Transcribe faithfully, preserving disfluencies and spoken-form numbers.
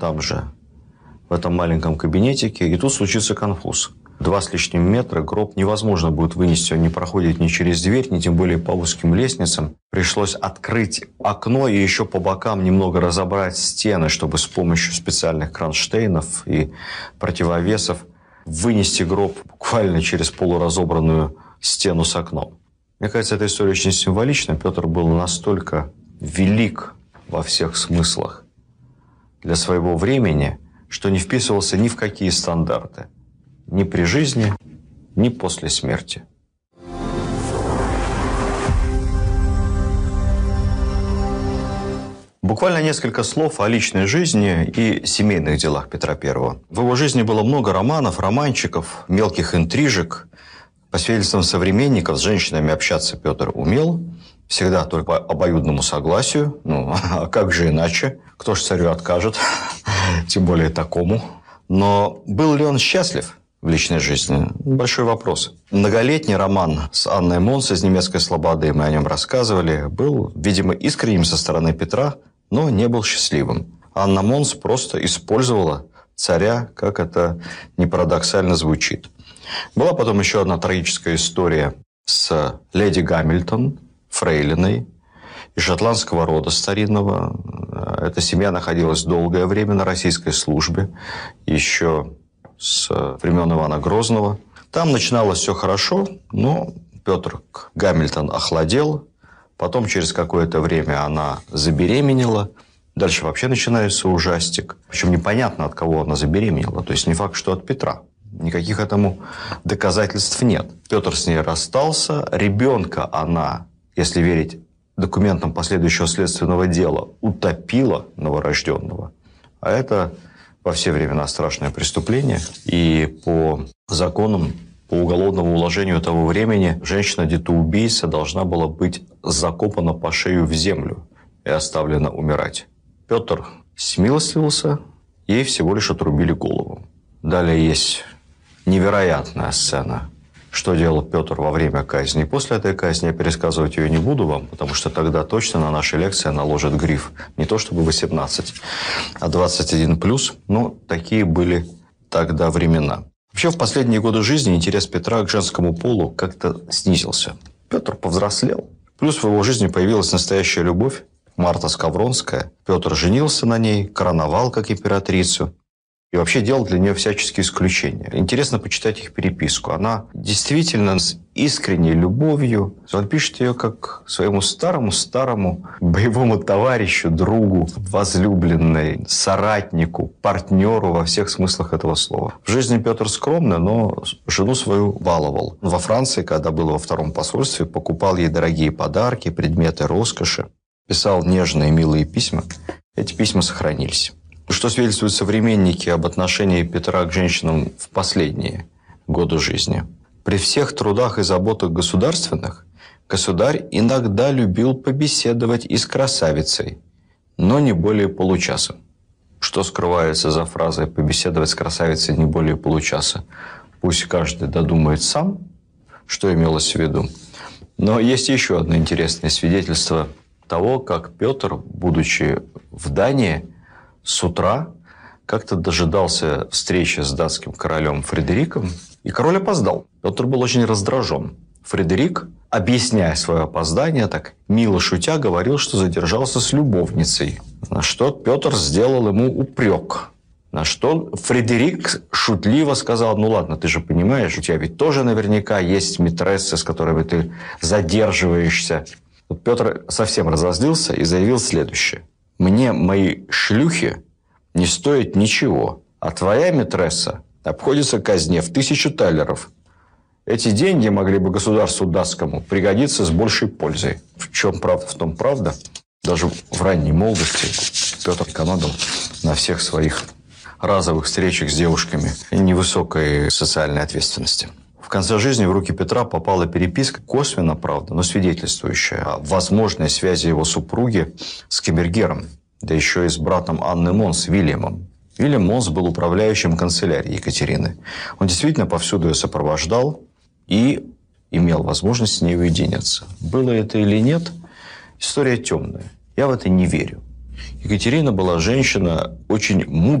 там же, в этом маленьком кабинетике, и тут случится конфуз. Два с лишним метра, гроб невозможно будет вынести, он не проходит ни через дверь, ни тем более по узким лестницам. Пришлось открыть окно и еще по бокам немного разобрать стены, чтобы с помощью специальных кронштейнов и противовесов вынести гроб буквально через полуразобранную стену с окном. Мне кажется, эта история очень символична. Петр был настолько велик во всех смыслах для своего времени, что не вписывался ни в какие стандарты. Ни при жизни, ни после смерти. Буквально несколько слов о личной жизни и семейных делах Петра Первого. В его жизни было много романов, романчиков, мелких интрижек. По свидетельствам современников, с женщинами общаться Петр умел. Всегда только по обоюдному согласию. Ну, а как же иначе? Кто ж царю откажет? Тем более такому. Но был ли он счастлив в личной жизни? Большой вопрос. Многолетний роман с Анной Монс из «Немецкой слободы», мы о нем рассказывали, был, видимо, искренним со стороны Петра, но не был счастливым. Анна Монс просто использовала царя, как это не парадоксально звучит. Была потом еще одна трагическая история с леди Гамильтон, фрейлиной, из шотландского рода старинного. Эта семья находилась долгое время на российской службе, еще с времен Ивана Грозного. Там начиналось все хорошо, но Петр к Гамильтон охладел. Потом через какое-то время она забеременела. Дальше вообще начинается ужастик. Причем непонятно, от кого она забеременела. То есть не факт, что от Петра. Никаких этому доказательств нет. Петр с ней расстался. Ребенка она, если верить документам последующего следственного дела, утопила новорожденного. А это во все времена страшное преступление. И по законам, по уголовному уложению того времени, женщина-детоубийца должна была быть закопана по шею в землю и оставлена умирать. Петр смилостивился, ей всего лишь отрубили голову. Далее есть невероятная сцена. Что делал Петр во время казни? После этой казни я пересказывать ее не буду вам, потому что тогда точно на нашей лекции наложат гриф. Не то чтобы восемнадцать, а двадцать один плюс. Но такие были тогда времена. Вообще, в последние годы жизни интерес Петра к женскому полу как-то снизился. Петр повзрослел. Плюс в его жизни появилась настоящая любовь, Марта Скавронская. Петр женился на ней, короновал как императрицу. И вообще делал для нее всяческие исключения. Интересно почитать их переписку. Она действительно с искренней любовью. Он пишет ее как своему старому-старому боевому товарищу, другу, возлюбленной, соратнику, партнеру во всех смыслах этого слова. В жизни Петр скромный, но жену свою баловал. Во Франции, когда был во втором посольстве, покупал ей дорогие подарки, предметы роскоши. Писал нежные, милые письма. Эти письма сохранились. Что свидетельствуют современники об отношении Петра к женщинам в последние годы жизни? При всех трудах и заботах государственных государь иногда любил побеседовать и с красавицей, но не более получаса. Что скрывается за фразой «побеседовать с красавицей не более получаса»? Пусть каждый додумает сам, что имелось в виду. Но есть еще одно интересное свидетельство того, как Петр, будучи в Дании, с утра как-то дожидался встречи с датским королем Фредериком, и король опоздал. Петр был очень раздражен. Фредерик, объясняя свое опоздание, так мило шутя, говорил, что задержался с любовницей. На что Петр сделал ему упрек. На что Фредерик шутливо сказал: ну ладно, ты же понимаешь, у тебя ведь тоже наверняка есть митрессы, с которыми ты задерживаешься. Вот Петр совсем разозлился и заявил следующее: мне мои шлюхи не стоят ничего, а твоя митресса обходится казне в тысячу талеров. Эти деньги могли бы государству датскому пригодиться с большей пользой. В чем правда, в том правда. Даже в ранней молодости Петр экономил на всех своих разовых встречах с девушками и невысокой социальной ответственности. В конце жизни в руки Петра попала переписка, косвенно, правда, но свидетельствующая о возможной связи его супруги с камергером, да еще и с братом Анны Монс, Вильямом. Вильям Монс был управляющим канцелярией Екатерины. Он действительно повсюду ее сопровождал и имел возможность с ней уединиться. Было это или нет, история темная. Я в это не верю. Екатерина была женщина очень мудрая.